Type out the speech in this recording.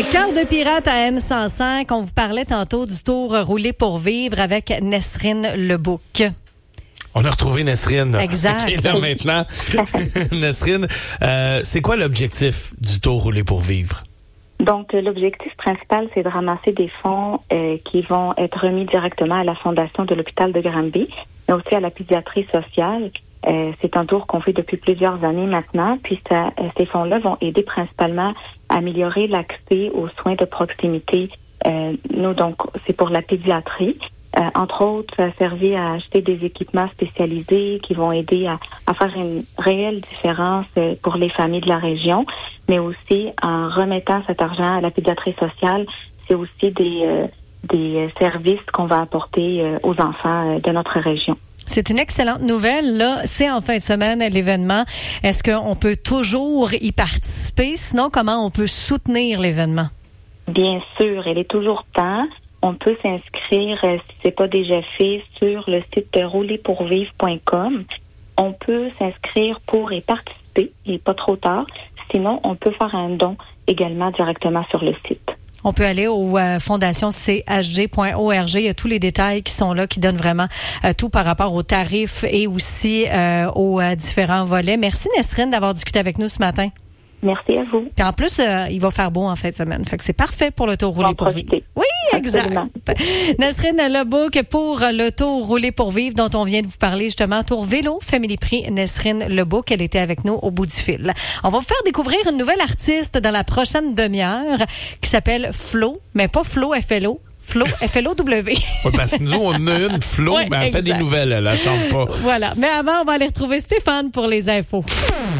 Cœur de pirate à M105. On vous parlait tantôt du tour roulé pour vivre avec Nesrine Lebouc. On a retrouvé Nesrine. Exact. Qui est là maintenant. Nesrine, c'est quoi l'objectif du tour roulé pour vivre? Donc, l'objectif principal, c'est de ramasser des fonds qui vont être remis directement à la Fondation de l'hôpital de Granby, mais aussi à la pédiatrie sociale. C'est un tour qu'on fait depuis plusieurs années maintenant, puis ces fonds-là vont aider principalement à améliorer l'accès aux soins de proximité. Nous, donc, c'est pour la pédiatrie. Entre autres, ça a servi à acheter des équipements spécialisés qui vont aider à faire une réelle différence pour les familles de la région, mais aussi en remettant cet argent à la pédiatrie sociale, c'est aussi des services qu'on va apporter aux enfants de notre région. C'est une excellente nouvelle. Là, c'est en fin de semaine l'événement. Est-ce qu'on peut toujours y participer? Sinon, comment on peut soutenir l'événement? Bien sûr, il est toujours temps. On peut s'inscrire, si c'est pas déjà fait, sur le site roulerpourvivre.com. On peut s'inscrire pour y participer. Il n'est pas trop tard. Sinon, on peut faire un don également directement sur le site. On peut aller au fondationchg.org. Il y a tous les détails qui sont là, qui donnent vraiment tout par rapport aux tarifs et aussi aux différents volets. Merci Nesrine d'avoir discuté avec nous ce matin. Merci à vous. Puis en plus, il va faire beau en fin de semaine. Fait que c'est parfait pour le tour roulé pour vivre. Oui, exact. Absolument. Nesrine Lebouc pour le tour roulé pour vivre dont on vient de vous parler justement. Tour vélo, Family Prix, Nesrine Lebouc. Elle était avec nous au bout du fil. On va vous faire découvrir une nouvelle artiste dans la prochaine demi-heure qui s'appelle Flo, mais pas Flo FLO. Flo, F-L-O-W. Oui, parce que nous, on en a une, Flo, mais elle fait des nouvelles, elle chante pas. Voilà. Mais avant, on va aller retrouver Stéphane pour les infos.